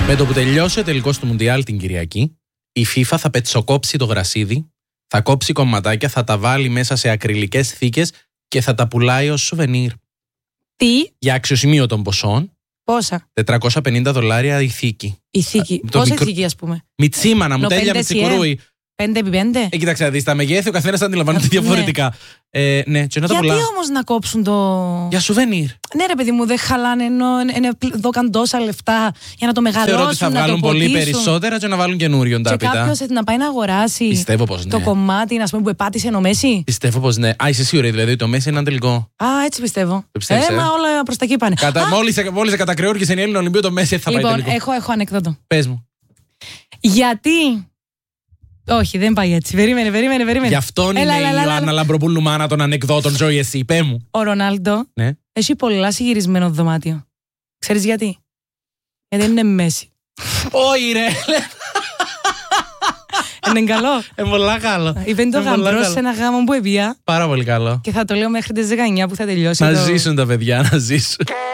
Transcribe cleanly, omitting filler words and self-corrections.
Με το που τελειώσει ο τελικός του Μουντιάλ την Κυριακή, η FIFA θα πετσοκόψει το γρασίδι, θα κόψει κομματάκια, θα τα βάλει μέσα σε ακριλικές θήκες και θα τα πουλάει ως σουβενίρ. Τι? Για αξιοσημείωτων ποσών. Πόσα? $450 η θήκη. Η θήκη. Πόσα θήκη, ας πούμε? Μιτσίμανα μου, τέλεια με τσικουρούι. 5x5. Κοίταξε να δεις, τα μεγέθη ο καθένας τα αντιλαμβάνεται διαφορετικά. Ναι, και να τα Γιατί πουλά. όμως να κόψουν το. Για σουβενίρ. Ναι, ρε παιδί μου, δεν χαλάνε ενώ δώκαν τόσα λεφτά για να το μεγαλώσουν. Θεωρώ ότι θα βγάλουν πολύ περισσότερα και να βάλουν καινούριον τάπητα. Και κάποιος να πάει να αγοράσει. Πιστεύω πως ναι. Το κομμάτι, ας πούμε, που επάτησε ο Μέση. Πιστεύω πως ναι. Α, είσαι σίγουρη δηλαδή το Μέση είναι ένα τελικό. Α, έτσι πιστεύω. Πιστεύεις, Μα όλα προς τα εκεί πάνε. Μόλις κατακρεώργησε η Έλληνα Ολυμπίου, το Μέση θα πάει τελικό. Λοιπόν, έχω ανεκδότο. Πες μου. Γιατί. Όχι, δεν πάει έτσι. Περίμενε. Γι' αυτόν είναι η Ιωάννα Λαμπροπούλου μάνα των ανεκδότων, ζωή εσύ. Πέ μου. Ο Ρονάλντο έχει πολλά συγυρισμένο δωμάτιο. Ξέρεις γιατί? Γιατί είναι Μέση. Όχι ρε. Είναι καλό. Πολλά καλό. Είπε το γαμπρό σε ένα γάμο που έπια. Πάρα πολύ καλό. Και θα το λέω μέχρι τις 19 που θα τελειώσει. Να ζήσουν τα παιδιά, να ζήσουν.